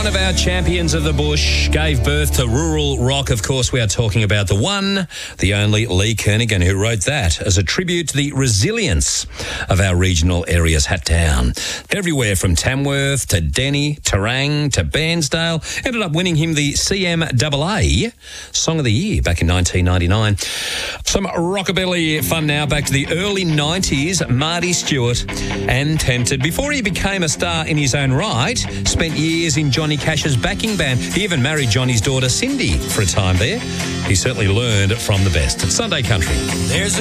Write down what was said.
One of our champions of the bush gave birth to rural rock. Of course, we are talking about the one, the only Lee Kernaghan, who wrote that as a tribute to the resilience of our regional areas. Hat down. Everywhere from Tamworth to Denny, Terang to Bairnsdale. Ended up winning him the CMAA Song of the Year back in 1999. Some rockabilly fun now. Back to the early 90s. Marty Stewart and Tempted. Before he became a star in his own right, spent years in Johnny Cash's backing band. He even married Johnny's daughter Cindy for a time there. He certainly learned from the best. It's Sunday Country. There's